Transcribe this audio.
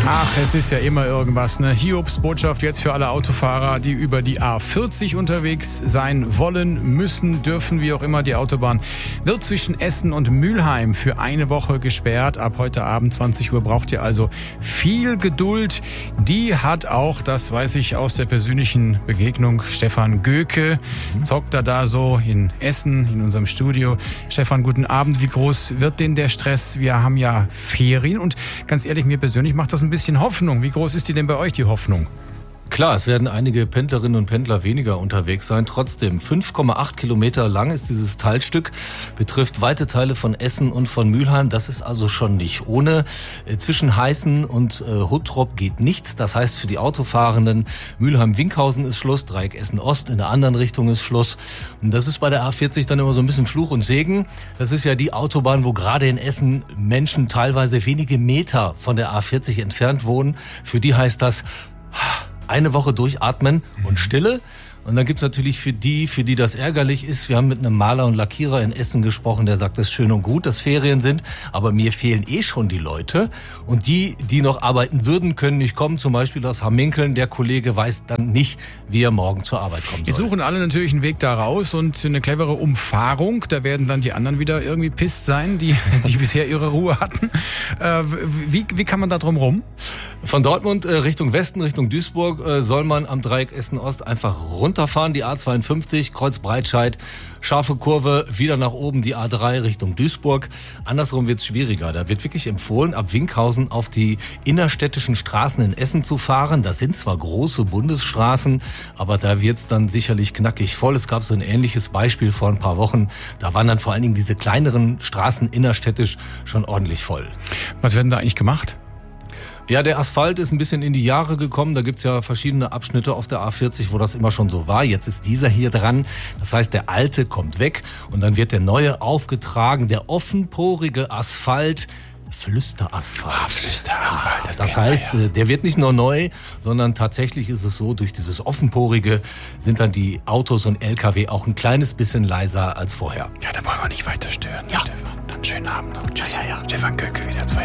Ach, es ist ja immer irgendwas, ne? Hiobsbotschaft jetzt für alle Autofahrer, die über die A40 unterwegs sein wollen, müssen, dürfen, wie auch immer. Die Autobahn wird zwischen Essen und Mülheim für eine Woche gesperrt. Ab heute Abend 20 Uhr braucht ihr also viel Geduld. Die hat auch, das weiß ich aus der persönlichen Begegnung, Stefan Göke. Zockt er da so in Essen, in unserem Studio. Stefan, guten Abend. Wie groß wird denn der Stress? Wir haben ja Ferien und ganz ehrlich, mir persönlich macht das ein bisschen Hoffnung. Wie groß ist die denn bei euch, die Hoffnung? Klar, es werden einige Pendlerinnen und Pendler weniger unterwegs sein. Trotzdem, 5,8 Kilometer lang ist dieses Teilstück, betrifft weite Teile von Essen und von Mülheim. Das ist also schon nicht ohne. Zwischen Heißen und Huttrop geht nichts. Das heißt, für die Autofahrenden, Mülheim-Winkhausen ist Schluss, Dreieck Essen-Ost, in der anderen Richtung ist Schluss. Und das ist bei der A40 dann immer so ein bisschen Fluch und Segen. Das ist ja die Autobahn, wo gerade in Essen Menschen teilweise wenige Meter von der A40 entfernt wohnen. Für die heißt das eine Woche durchatmen und Stille. Und dann gibt's natürlich für die das ärgerlich ist. Wir haben mit einem Maler und Lackierer in Essen gesprochen, der sagt, es ist schön und gut, dass Ferien sind, aber mir fehlen schon die Leute. Und die noch arbeiten würden, können nicht kommen. Zum Beispiel aus Hamminkeln. Der Kollege weiß dann nicht, wie er morgen zur Arbeit kommen soll. Die suchen alle natürlich einen Weg da raus und eine clevere Umfahrung. Da werden dann die anderen wieder irgendwie pisst sein, die bisher ihre Ruhe hatten. Wie kann man da drum rum? Von Dortmund Richtung Westen, Richtung Duisburg, soll man am Dreieck Essen-Ost einfach runterfahren, die A52, Kreuz Breitscheid, scharfe Kurve, wieder nach oben die A3 Richtung Duisburg. Andersrum wird's schwieriger. Da wird wirklich empfohlen, ab Winkhausen auf die innerstädtischen Straßen in Essen zu fahren. Das sind zwar große Bundesstraßen, aber da wird's dann sicherlich knackig voll. Es gab so ein ähnliches Beispiel vor ein paar Wochen. Da waren dann vor allen Dingen diese kleineren Straßen innerstädtisch schon ordentlich voll. Was werden da eigentlich gemacht? Ja, der Asphalt ist ein bisschen in die Jahre gekommen. Da gibt's ja verschiedene Abschnitte auf der A40, wo das immer schon so war. Jetzt ist dieser hier dran. Das heißt, der alte kommt weg und dann wird der neue aufgetragen. Der offenporige Asphalt, Flüsterasphalt. Flüsterasphalt. Das heißt, der wird nicht nur neu, sondern tatsächlich ist es so, durch dieses Offenporige sind dann die Autos und LKW auch ein kleines bisschen leiser als vorher. Ja, da wollen wir nicht weiter stören, ja. Stefan. Dann schönen Abend noch. Tschüss. Ja. Stefan Göke wieder 2